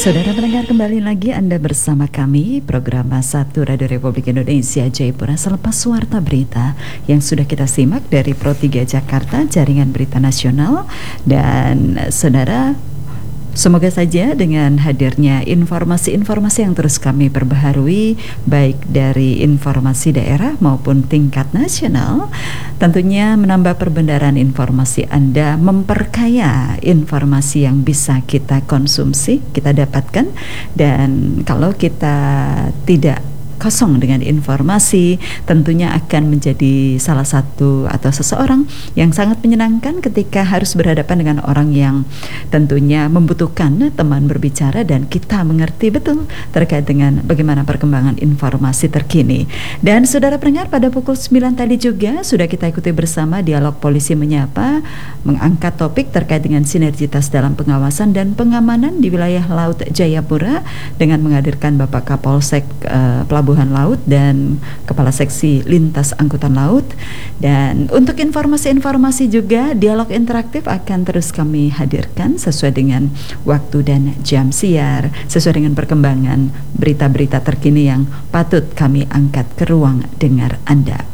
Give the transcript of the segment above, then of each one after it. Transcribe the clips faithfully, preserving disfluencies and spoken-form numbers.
Saudara pendengar, kembali lagi Anda bersama kami program satu Radio Republik Indonesia Jayapura selepas Warta Berita yang sudah kita simak dari Pro tiga Jakarta, Jaringan Berita Nasional. Dan saudara, semoga saja dengan hadirnya informasi-informasi yang terus kami perbaharui, baik dari informasi daerah maupun tingkat nasional, tentunya menambah perbendaharaan informasi Anda, memperkaya informasi yang bisa kita konsumsi, kita dapatkan. Dan kalau kita tidak kosong dengan informasi, tentunya akan menjadi salah satu atau seseorang yang sangat menyenangkan ketika harus berhadapan dengan orang yang tentunya membutuhkan teman berbicara dan kita mengerti betul terkait dengan bagaimana perkembangan informasi terkini. Dan saudara pendengar, pada pukul sembilan tadi juga sudah kita ikuti bersama Dialog Polisi Menyapa, mengangkat topik terkait dengan sinergitas dalam pengawasan dan pengamanan di wilayah Laut Jayapura dengan menghadirkan Bapak Kapolsek uh, Pelabuhan Laut dan Kepala Seksi Lintas Angkutan Laut. Dan untuk informasi-informasi juga dialog interaktif akan terus kami hadirkan sesuai dengan waktu dan jam siar, sesuai dengan perkembangan berita-berita terkini yang patut kami angkat ke ruang dengar Anda.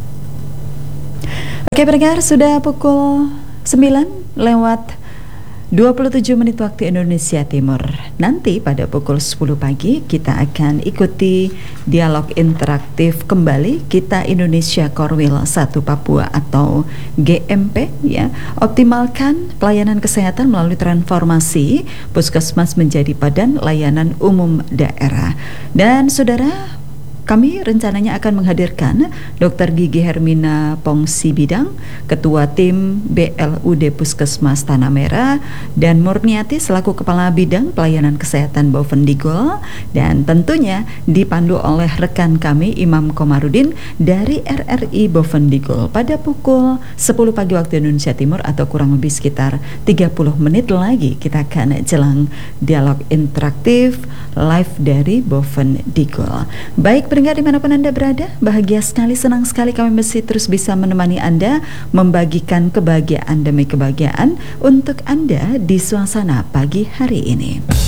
Oke pendengar, sudah pukul sembilan lewat dua puluh tujuh menit waktu Indonesia Timur. Nanti pada pukul sepuluh pagi kita akan ikuti dialog interaktif kembali Kita Indonesia Korwil satu Papua atau G M P ya. Optimalkan pelayanan kesehatan melalui transformasi Puskesmas menjadi Badan Layanan Umum Daerah. Dan saudara, kami rencananya akan menghadirkan Dokter Gigi Hermina Pongsi Bidang, Ketua Tim B L U D Puskesmas Tanah Merah, dan Murniati selaku Kepala Bidang Pelayanan Kesehatan Bovendigul, dan tentunya dipandu oleh rekan kami Imam Komarudin dari R R I Bovendigul pada pukul sepuluh pagi waktu Indonesia Timur atau kurang lebih sekitar tiga puluh menit lagi kita akan jelang dialog interaktif live dari Bovendigul. Baik pendengar dimanapun Anda berada, bahagia sekali, senang sekali kami masih terus bisa menemani Anda, membagikan kebahagiaan demi kebahagiaan untuk Anda di suasana pagi hari ini.